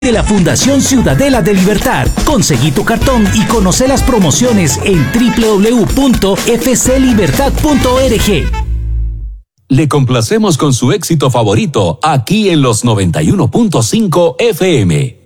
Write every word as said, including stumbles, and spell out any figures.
de la Fundación Ciudadela de Libertad. Conseguí tu cartón y conoce las promociones en doble u doble u doble u punto f c libertad punto org. Le complacemos con su éxito favorito aquí en los noventa y uno punto cinco F M.